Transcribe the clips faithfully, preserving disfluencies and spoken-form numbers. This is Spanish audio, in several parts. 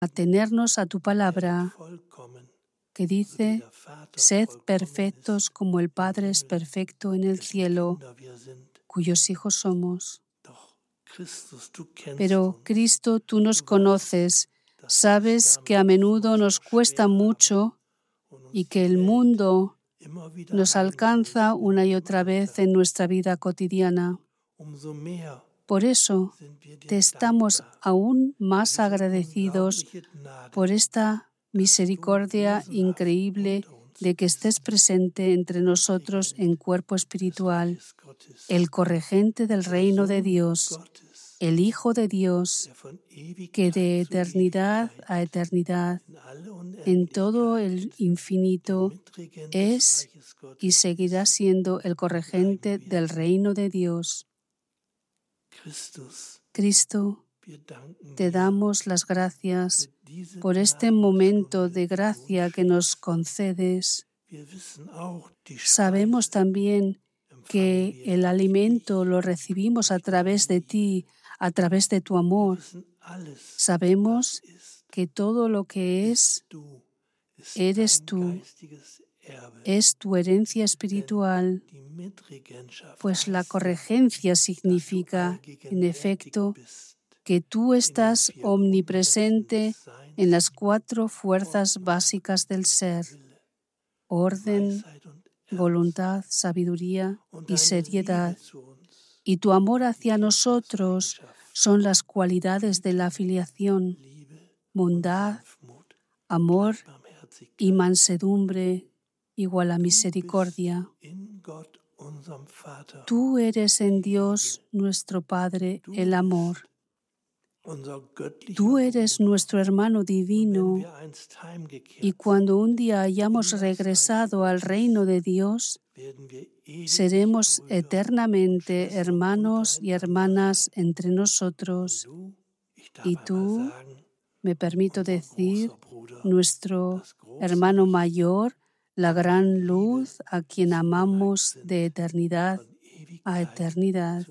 atenernos a tu palabra que dice, sed perfectos como el Padre es perfecto en el cielo, cuyos hijos somos. Pero Cristo, tú nos conoces, sabes que a menudo nos cuesta mucho y que el mundo nos alcanza una y otra vez en nuestra vida cotidiana. Por eso te estamos aún más agradecidos por esta misericordia increíble de que estés presente entre nosotros en cuerpo espiritual, el corregente del reino de Dios, el Hijo de Dios, que de eternidad a eternidad, en todo el infinito, es y seguirá siendo el corregente del reino de Dios. Cristo, te damos las gracias por este momento de gracia que nos concedes. Sabemos también que el alimento lo recibimos a través de ti, a través de tu amor. Sabemos que todo lo que es, eres tú, es tu herencia espiritual, pues la corregencia significa, en efecto, que tú estás omnipresente en las cuatro fuerzas básicas del ser: orden, voluntad, sabiduría y seriedad. Y tu amor hacia nosotros son las cualidades de la filiación: bondad, amor y mansedumbre igual a misericordia. Tú eres en Dios, nuestro Padre, el amor. Tú eres nuestro hermano divino, y cuando un día hayamos regresado al reino de Dios, seremos eternamente hermanos y hermanas entre nosotros. Y tú, me permito decir, nuestro hermano mayor, la gran luz a quien amamos de eternidad a eternidad.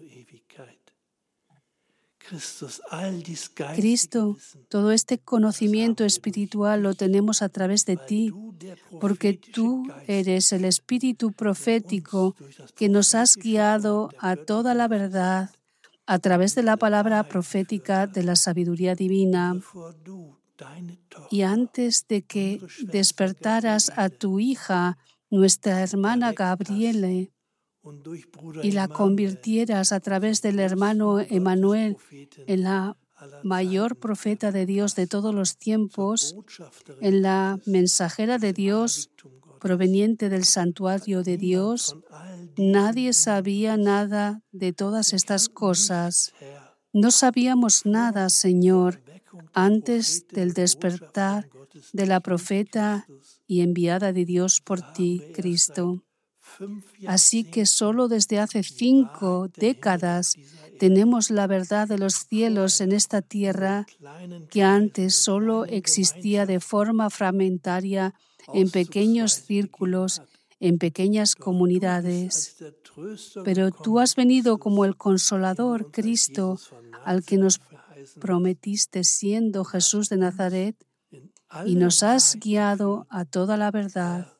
Cristo, todo este conocimiento espiritual lo tenemos a través de ti, porque tú eres el Espíritu profético que nos has guiado a toda la verdad a través de la palabra profética de la sabiduría divina. Y antes de que despertaras a tu hija, nuestra hermana Gabriele, y la convirtieras a través del hermano Emanuel en la mayor profeta de Dios de todos los tiempos, en la mensajera de Dios proveniente del santuario de Dios, nadie sabía nada de todas estas cosas. No sabíamos nada, Señor, antes del despertar de la profeta y enviada de Dios por ti, Cristo. Así que solo desde hace cinco décadas tenemos la verdad de los cielos en esta tierra, que antes solo existía de forma fragmentaria en pequeños círculos, en pequeñas comunidades. Pero tú has venido como el Consolador, Cristo, al que nos prometiste siendo Jesús de Nazaret, y nos has guiado a toda la verdad.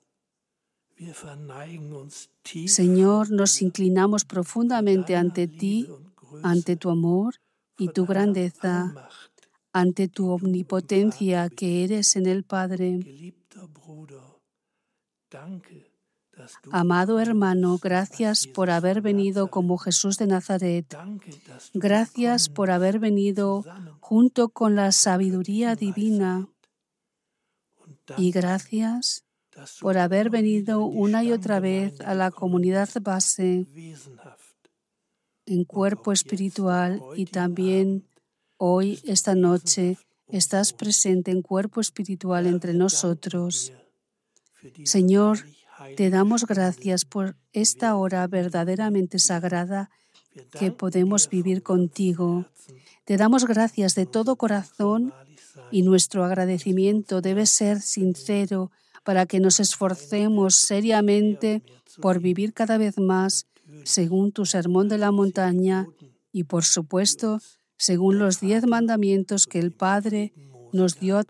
Señor, nos inclinamos profundamente ante ti, ante tu amor y tu grandeza, ante tu omnipotencia que eres en el Padre. Amado hermano, gracias por haber venido como Jesús de Nazaret. Gracias por haber venido junto con la sabiduría divina. Y gracias por haber venido una y otra vez a la comunidad base en cuerpo espiritual, y también hoy, esta noche, estás presente en cuerpo espiritual entre nosotros. Señor, te damos gracias por esta hora verdaderamente sagrada que podemos vivir contigo. Te damos gracias de todo corazón, y nuestro agradecimiento debe ser sincero para que nos esforcemos seriamente por vivir cada vez más según tu sermón de la montaña y, por supuesto, según los diez mandamientos que el Padre nos dio a